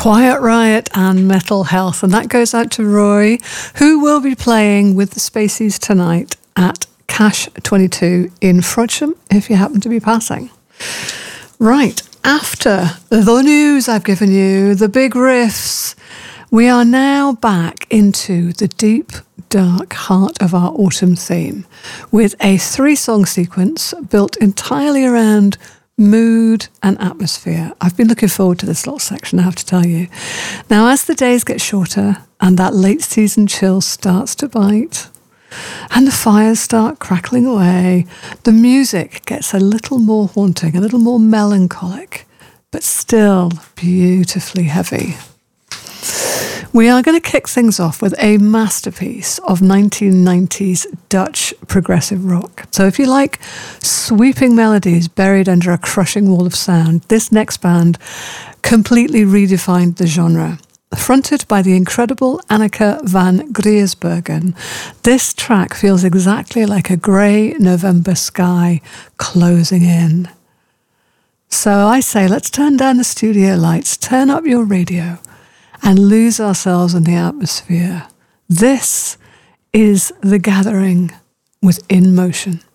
Quiet Riot and Metal Health. And that goes out to Roy, who will be playing with the Spaceys tonight at Cash 22 in Frodsham, if you happen to be passing. Right, after the news I've given you, the big riffs, we are now back into the deep, dark heart of our autumn theme with a 3-song sequence built entirely around mood and atmosphere. I've been looking forward to this little section, I have to tell you. Now, as the days get shorter and that late season chill starts to bite and the fires start crackling away, the music gets a little more haunting, a little more melancholic, but still beautifully heavy. We are going to kick things off with a masterpiece of 1990s Dutch progressive rock. So if you like sweeping melodies buried under a crushing wall of sound, this next band completely redefined the genre. Fronted by the incredible Anneke van Giersbergen, this track feels exactly like a grey November sky closing in. So I say, let's turn down the studio lights, turn up your radio, and lose ourselves in the atmosphere. This is The Gathering with In Motion.